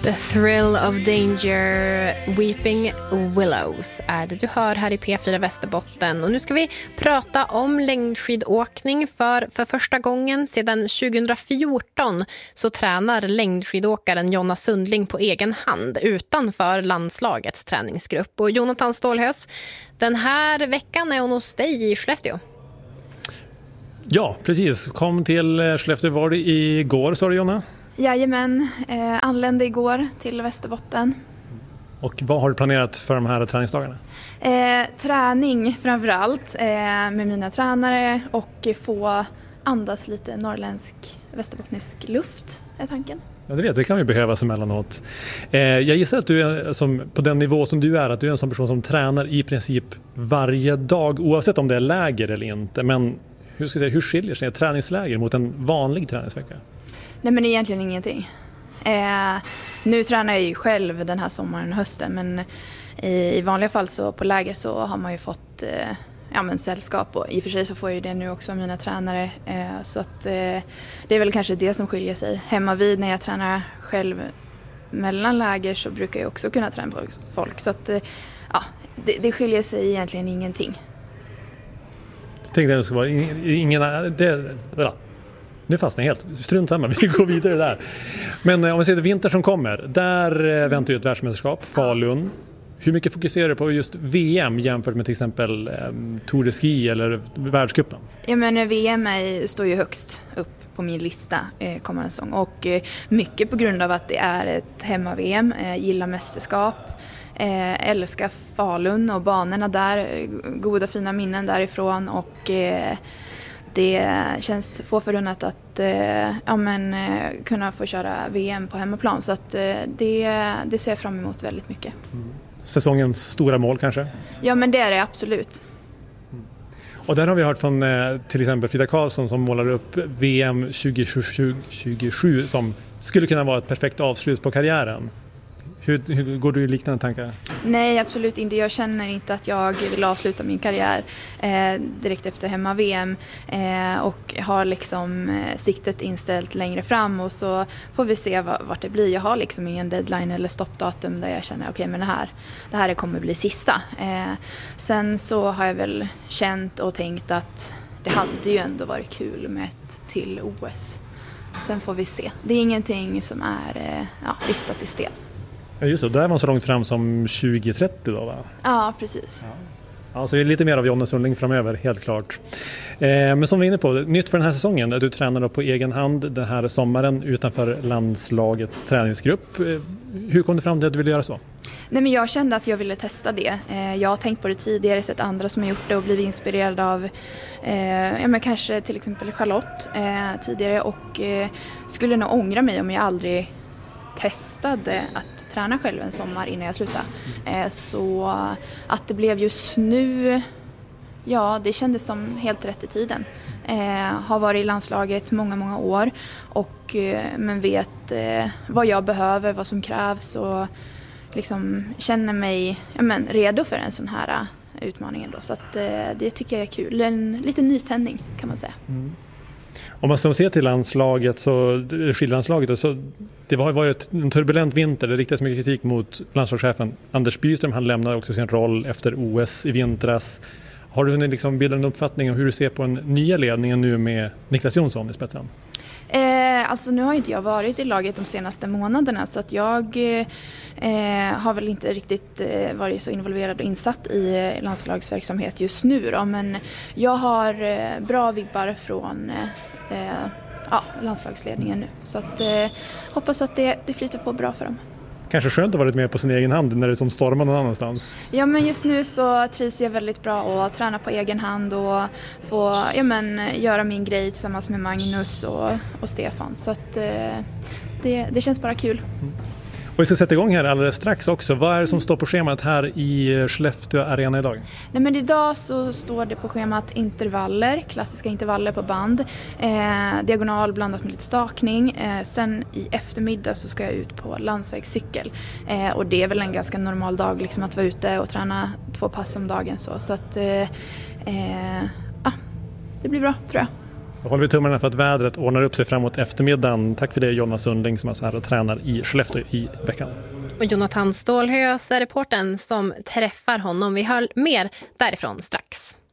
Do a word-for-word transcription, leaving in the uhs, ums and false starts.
The Thrill of Danger, Weeping Willows är det du hör här i P fyra Västerbotten. Och nu ska vi prata om längdskidåkning, för för första gången sedan tjugohundrafjorton så tränar längdskidåkaren Jonna Sundling på egen hand utanför landslagets träningsgrupp. Och Jonathan Stålhös, den här veckan är hon hos dig i Skellefteå. Ja, precis. Kom till Skellefteå var det igår, sa du, Jonna? Jajamän, eh, anlände igår till Västerbotten. Och vad har du planerat för de här träningsdagarna? Eh, träning framförallt eh, med mina tränare och få andas lite norrländsk västerbottnisk luft är tanken. Ja, det vet det kan vi behöva emellanåt. Eh, jag gissar att du är som, på den nivå som du är, att du är en sån person som tränar i princip varje dag oavsett om det är läger eller inte. Men hur ska jag säga, hur skiljer sig ett träningsläger mot en vanlig träningsvecka? Nej, men egentligen ingenting. Eh, nu tränar jag ju själv den här sommaren och hösten, men i, i vanliga fall så på läger så har man ju fått eh, ja, men sällskap, och i och för sig så får jag ju det nu också av mina tränare. Eh, så att eh, det är väl kanske det som skiljer sig. Hemma vid när jag tränar själv mellan läger så brukar jag också kunna träna på folk. Så att eh, ja, det, det skiljer sig egentligen ingenting. Jag tänkte att det ska vara ingen... Det, ja. Nu fastnar jag helt. Strunt samma, vi går vidare där. Men om vi ser till vinter som kommer, där väntar ju ett världsmästerskap, Falun. Hur mycket fokuserar du på just V M jämfört med till exempel um, Tour de Ski eller världscupen? Ja, men V M är, står ju högst upp på min lista eh, kommande säsong. Och eh, mycket på grund av att det är ett hemma-V M, eh, gillar mästerskap. Eh, älskar Falun och banorna där, eh, goda fina minnen därifrån, och eh, det känns få förunnat att eh, ja, men, eh, kunna få köra V M på hemmaplan. Så att, eh, det, det ser jag fram emot väldigt mycket. Mm. Säsongens stora mål kanske? Ja, men det är det absolut. Mm. Och där har vi hört från eh, till exempel Frida Karlsson som målar upp V M tjugosju som skulle kunna vara ett perfekt avslut på karriären. Hur, hur går du i liknande tankar? Nej, absolut inte. Jag känner inte att jag vill avsluta min karriär eh, direkt efter hemma-V M eh, och har liksom eh, siktet inställt längre fram, och så får vi se v- vart det blir. Jag har liksom ingen deadline eller stoppdatum där jag känner okej, okay, men det här, det här kommer bli sista. Eh, sen så har jag väl känt och tänkt att det hade ju ändå varit kul med ett till O S. Sen får vi se. Det är ingenting som är eh, ja, ristat i sten. Ja, just det. Där var man så långt fram som tjugo trettio då, va? Ja, precis. Ja. Alltså lite mer av Jonna Sundling framöver, helt klart. Eh, men som vi är inne på, nytt för den här säsongen, du tränar då på egen hand den här sommaren utanför landslagets träningsgrupp. Eh, hur kom du fram till att du ville göra så? Nej, men jag kände att jag ville testa det. Eh, jag har tänkt på det tidigare, sett andra som har gjort det och blivit inspirerad av eh, ja, men kanske till exempel Charlotte eh, tidigare, och eh, skulle nog ångra mig om jag aldrig testade att träna själv en sommar innan jag slutade. Eh, så att det blev just nu, ja, det kändes som helt rätt i tiden. Eh, har varit i landslaget många, många år, och, eh, men vet eh, vad jag behöver, vad som krävs, och liksom känner mig ja, men, redo för en sån här uh, utmaning ändå. Så att, eh, det tycker jag är kul. En liten nytändning kan man säga. Mm. Om man ser till landslaget, så skidlandslaget, så det har varit en turbulent vinter. Det riktas mycket kritik mot landslagschefen Anders Byström. Han lämnade också sin roll efter O S i vintras. Har du hunnit liksom bilda en uppfattning om hur du ser på den nya ledningen nu med Niklas Jonsson i spetsen? Eh, alltså nu har inte jag varit i laget de senaste månaderna, så att jag eh, har väl inte riktigt eh, varit så involverad och insatt i eh, landslagsverksamhet just nu då, men jag har eh, bra vibbar från eh, ja, landslagsledningen nu, så att eh, hoppas att det, det flyter på bra för dem. Kanske skönt att vara med på sin egen hand när det som stormar någon annanstans. Ja, men just nu så trivs jag väldigt bra att träna på egen hand och få ja, men, göra min grej tillsammans med Magnus och, och Stefan. Så att eh, det, det känns bara kul. Mm. Och vi ska sätta igång här alldeles strax också. Vad är det som står på schemat här i Skellefteå Arena idag? Nej, men idag så står det på schemat intervaller, klassiska intervaller på band. Eh, diagonal blandat med lite stakning. Eh, sen i eftermiddag så ska jag ut på landsvägscykel. Eh, och det är väl en ganska normal dag liksom, att vara ute och träna två pass om dagen. Så, så att eh, eh, ah, det blir bra, tror jag. Då håller vi tummarna för att vädret ordnar upp sig framåt eftermiddagen. Tack för det, Jonna Sundling, som är så här och tränar i Skellefteå i veckan. Och Jonathan Stålhös är reportern som träffar honom. Vi hör mer därifrån strax.